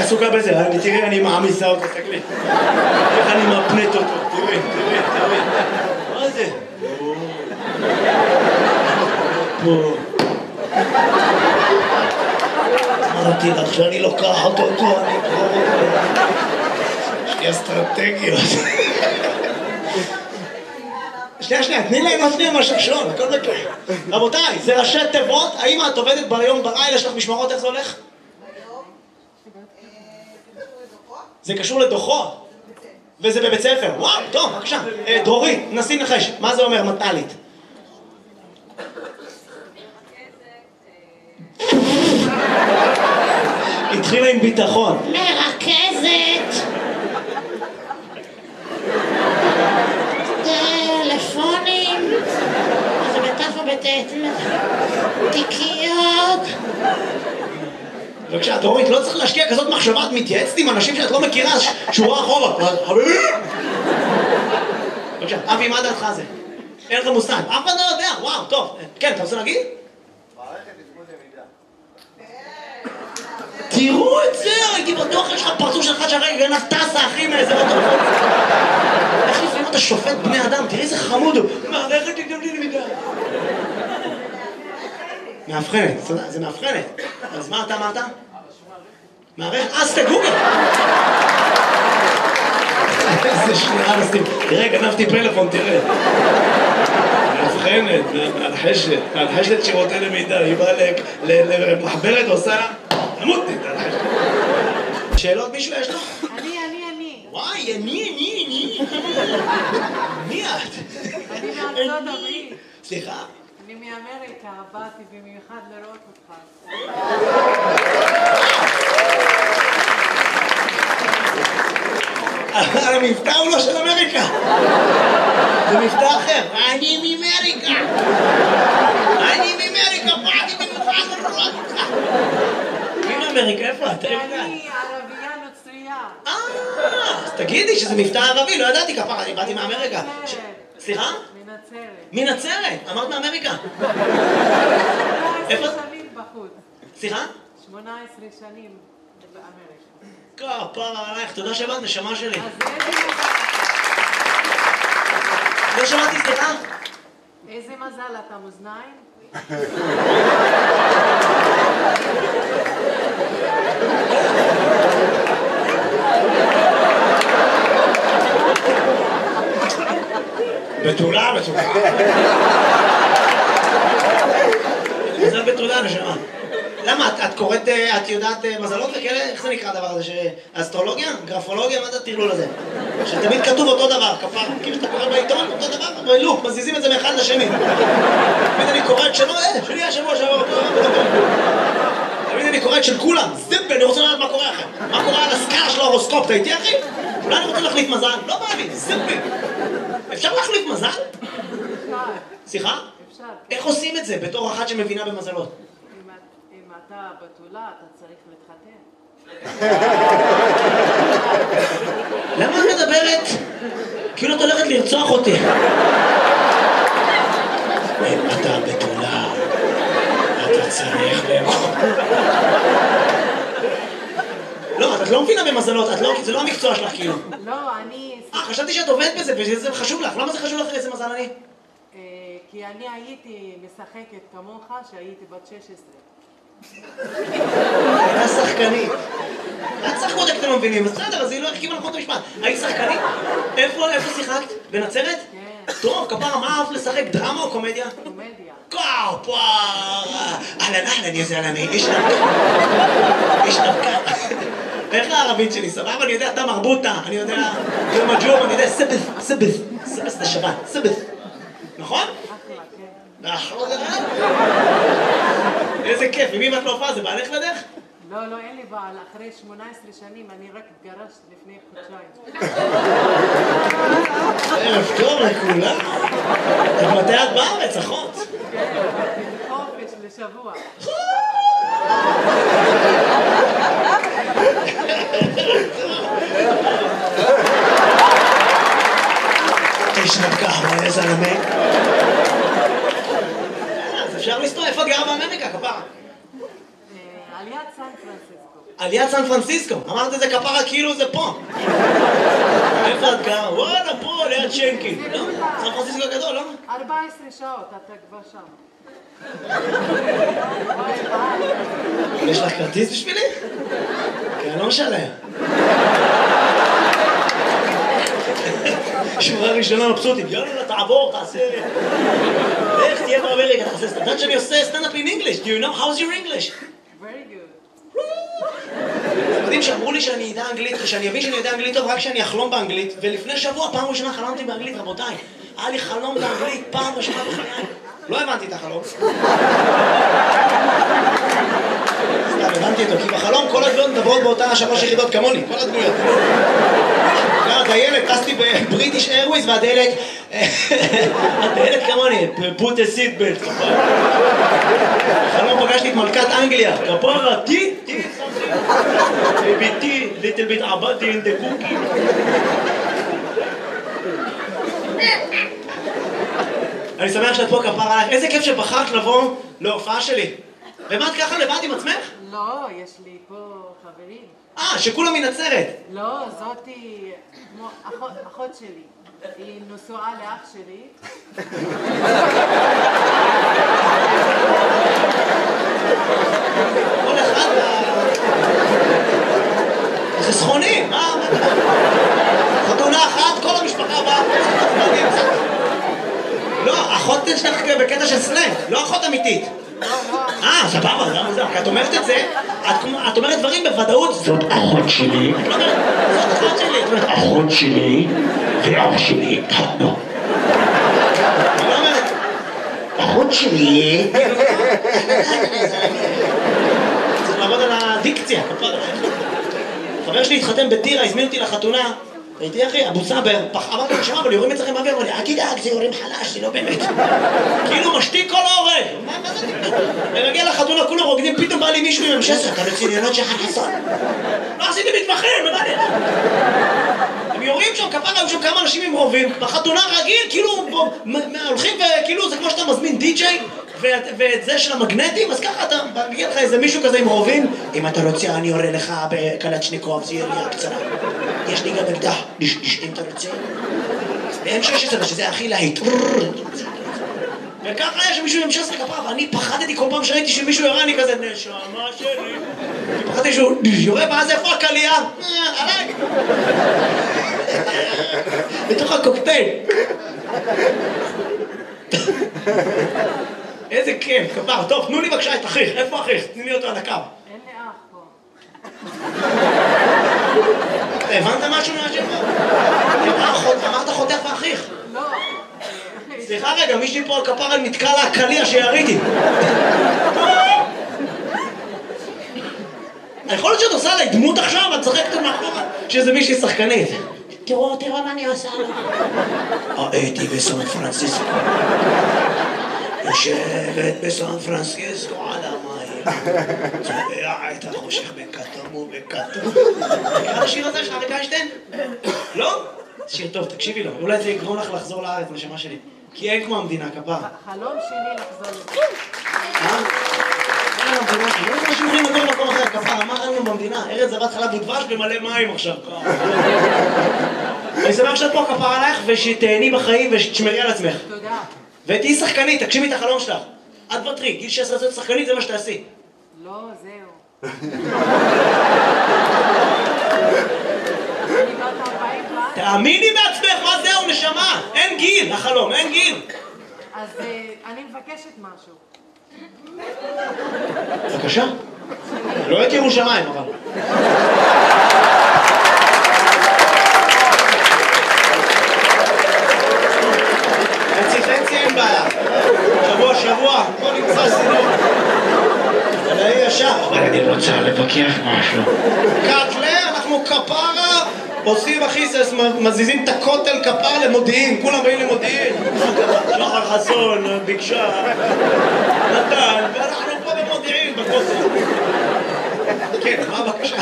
עסוקה בזה, תראי, אני מעמיסה אותו, תקלי. איך אני מפנט אותו, תראי. מה זה? פה. אמרתי לך שאני לוקח אותו, אני אקרור אותו. יש לי אסטרטגיות. שנייה, תני להם להפניע מהשקשון, הכל בכלל. רבותיי, זה ראשי תיבות, האם את עובדת ביום בלילה, יש לך משמרות, איך זה הולך? זה קשור לדוחות? וזה בבית ספר. וואו, טוב, בבקשה. דרורית, נסי נחש, מה זה אומר מטלית? התחילה עם ביטחון. מרכזת. טלפונים. זה בתף ובטט. תיקיות. בבקשה, דורית, לא צריך להשקיע כזאת מחשבה, את מתייעצת עם אנשים שאת לא מכירה, שורה אחורה. חביבי! בבקשה, אבי, מה דעתך זה? אין לך מושג. אף אחד לא יודע, וואו, טוב. כן, אתה רוצה להגיד? מערכת תפקוד למידה. תראו את זה, הייתי בטוח, יש לך פרצוף שלך שהרגע גנב טסה, אחי, מאיזה אותו. איך לפעמים אתה שופט בני אדם? תראי איזה חמוד הוא. מערכת תפקוד למידה. מאבחנת, זה מאבחנת. אז מה אתה אמרת? מערכת, אז תגוגל. איזה שנייה נסים. תראה, גנבתי פלאפון, תראה. מאבחנת, מהלחשת שירותי למידה. היא באה למחברת ועושה לה, נמותנית, הלחשת. שאלות מישהו יש לו? אני. וואי, אני. מי את? אני מארצות הברית. סליחה? אני מאמריקה, באתי במיוחד לראות אותך. המבטא הוא לא של אמריקה. זה מבטא אחר. אני מאמריקה. באתי במיוחד לראות אותך. מי מאמריקה? איפה את? אני ערבייה נוצרייה. אז תגידי שזה מבטא ערבי, לא ידעתי כפרה, אני באתי מאמריקה. סליחה? מנצרת, אמרת מאמריקה. 18 שנים בחוץ. סליחה? 18 שנים באמריקה. כפרה עלייך, תודה שבאת, נשמה שלי. אז איזה מזל. לא שמעתי, סליחה? איזה מזל, אתה מאזניים? בתולה. מזל בתולה, נשמה. למה? את קוראת, את יודעת מזלות וכאלה? איך זה נקרא הדבר הזה? אסטרולוגיה? גרפולוגיה? מה זה הטרלול הזה? שתמיד כתוב אותו דבר, כפר. כאילו שאתה קורא בעיתון, אותו דבר, בלוק, מזיזים את זה מאחד לשני. תמיד אני קורא את שלו, שלי השבוע שעבר אותו דבר. תמיד אני קורא את של כולם. זיפי, אני רוצה לדעת מה קורה אחר. מה קורה על הסקאר של ההורוסקופ, אתה איתי אחי? אולי אני רוצה להחליף מזל? לא בא לי, זיפי. אפשר להחליף מזל? אפשר. סליחה? אפשר. איך עושים את זה בתור אחת שמבינה במזלות? אם אתה בתולה, אתה צריך להתחתן. למה את מדברת? כאילו את הולכת לרצוח אותי. אם אתה בתולה, אתה צריך לא, את לא מבינה במזלות, זה לא המקצוע שלך כאילו. לא, אני... חשבתי שאת עובדת בזה וזה חשוב לך. למה זה חשוב לך איזה מזל אני? כי אני הייתי משחקת כמוך שהייתי בת 16. הייתה שחקנית. את שחקות אתם לא מבינים, אז בסדר, אז היא לא החכימה נכון את המשפט. היית שחקנית? איפה שיחקת? בנצרת? כן. טוב, כפרה, מה אהבת לשחק? דרמה או קומדיה? קומדיה. כפרה! אהלן, יא זלמי, איש נבקה. איך הערבית שלי? סבבה? אני יודע, אתה מרבוטה, אני יודע, זה מג'ור, אני יודע, סבס זה שבת, סבס. נכון? אחלה, כן. אחלה זה רע. איזה כיף, ומי ואת לא הופעה? זה בעלך לדרך? לא, אין לי בעל. אחרי 18 שנים אני רק התגרשת לפני חודשיים. ערב טוב לכולם. את מתי את בארץ, אחות? כן, חופש לשבוע. תשנקה, מה איזה זלמי? אז אפשר לסתור, איפה את גרה באמריקה, כפרה? על יד סן פרנסיסקו. על יד סן פרנסיסקו. אמרת את זה כפרה כאילו זה פה. איפה את גרה? וואלה, פה, ליד שנקין. לא? סן פרנסיסקו גדול, לא? 14 שעות, אתה כבר שם. יש לך כרטיס בשבילי? כי אני לא משלם. שורה ראשונה מבסוטים, יאללה, תעבור, תעשה... איך תהיה באמריקה, תעשה... אתה יודעת שאני עושה סטנדאפ in English? Do you know? How's your English? Very good. אתם יודעים שאמרו לי שאני אדע אנגלית, ושאני אבין שאני יודע אנגלית טוב רק שאני אחלום באנגלית, ולפני שבוע, פעם ראשונה חלמתי באנגלית, רבותיי. היה לי חלום באנגלית, פעם ראשונה בחיי. לא הבנתי את החלום. סתם, הבנתי אותו, כי בחלום כל הדמויות מדברות באותה 3 יחידות כמוני, כל הדמויות. הדיילת, טסתי בבריטיש איירווייז, והדיילת כמוני, put a seat belt, כפרה. בחלום פגשתי את מלכת אנגליה, כפרה, tea, baby tea, little bit abadi in the cookie. אני שמח שאת פה כפרה עליך, איזה כיף שבחרת לבוא להופעה שלי. ומה את ככה לבד עם עצמך? לא, יש לי פה חברים. שכולם מנצרת. לא, זאתי כמו אחות שלי. היא נשואה לאח שלי. כל אחד חסכונים, מה? חתונה אחת, כל המשפחה באה. לא, אחות שלך בקטע של סלנג, לא אחות אמיתית. סבבה, למה זה? כי את אומרת את זה, את אומרת דברים בוודאות. זאת אחות שלי. את לא אומרת, זאת אחות שלי. אחות שלי ואח שלי התחתנו. את לא אומרת, אחות שלי. צריך לעבוד על הדיקציה. חבר שלי התחתן בטירה, הזמין אותי לחתונה. הייתי אחי, אבו סאבר, אמרתי לו, שמה, אבל יורים אצלכם באוויר, אמר לי, אל תדאג, זה יורים חלש, זה לא באמת. כאילו משתיק כל ההורג. מה זה? ומגיע לחתונה, כולם רוקדים, פתאום בא לי מישהו עם המשסר, אתה רציני לענות שחר חסון. לא עשיתי מתמחים, מה לי? הם יורים שם, כפרה, היו שם כמה אנשים עם רובים, בחתונה רגיל, כאילו, הולכים וכאילו, זה כמו שאתה מזמין די-ג'יי, ואת זה של המגנטים, אז ככה אתה מגיע לך איזה מישהו כזה עם רובים, אם אתה רוצה, אני יורה לך בקלצ'ניקוב, זה ירייה קצרה. יש לי גם אקדח, אם אתה רוצה. ו-M16, שזה הכי להיט. וככה יש מישהו עם M16 כפרה, ואני פחדתי כל פעם שראיתי שמישהו יורה, אני כזה, נשמה שלי. אני פחדתי שהוא יורה, ואז איפה הקלייה? עליי. בתוך הקוקטייל. איזה כיף, כפרה. טוב, תנו לי בבקשה את אחיך. איפה אחיך? תני לי אותו על הקו. אין לי אח פה. הבנת משהו מהשם? אמרת אחותך ואחיך. לא. סליחה רגע, מישהי פה על כפרה נתקע לה הקליע שיריתי. יכול להיות שאת עושה עליי דמות עכשיו, את צחקת מאחורה שזה מישהי שחקנית. תראו מה אני עושה לה. הייתי בסן פרנסיסקו. יושבת בסן פרנסיסקו על המים. צובע את החושך בכתום ובכתום. מכירה את השיר הזה של אריק איינשטיין? לא? שיר טוב, תקשיבי לו. אולי זה יגרום לך לחזור לארץ, נשמה שלי. כי אין כמו המדינה, כפרה. חלום שלי לחזור לזה. לא זה מה שאומרים לגור במקום אחר, כפרה, מה ראינו במדינה? ארץ זבת חלב ודבש במלא מים עכשיו. אני שמח שאת פה כפרה עלייך ושתהני בחיים ושתשמרי על עצמך. תודה. ותהיי שחקנית, תגשימי את החלום שלך. את ותרי, גיל 16 להיות שחקנית זה מה שתעשי. לא, זהו. אני בת 40 כבר. תאמיני בעצמך, מה זהו נשמה? אין גיל, החלום, אין גיל. אז אני מבקשת משהו. בבקשה. לא את ירושלים, אבל. חצי אין בעיה. שבוע, בוא נמצא סידור. זה לא ישר. אני רוצה לבקש משהו. קאטלה, אנחנו כפרה, עושים אחיסס, מזיזים את הכותל כפרה למודיעין, כולם באים למודיעין. שחר חסון, ביקשה, נתן, ואנחנו פה במודיעין, בכותל. כן, מה הבקשה?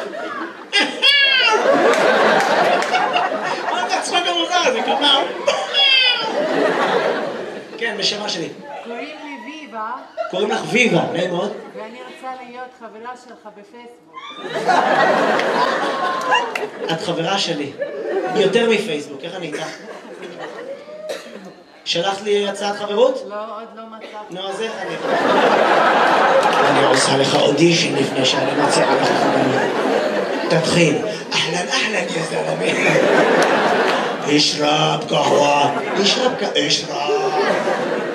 מה אתה צחוק המוזר הזה, כפרה? כן, משמה שלי. קוראים לי ויבה. קוראים לך ויבה, נעים מאוד. ואני רוצה להיות חברה שלך בפייסבוק. את חברה שלי. יותר מפייסבוק, איך אני איתך? שלחת לי הצעת חברות? לא, עוד לא מצאתי. נו, אז איך אני איתך? אני עושה לך אודישן לפני שאני מציע לך חברות. תתחיל. אהלן, אהלן, יא זלמי. אשרב קהווה. אשרב.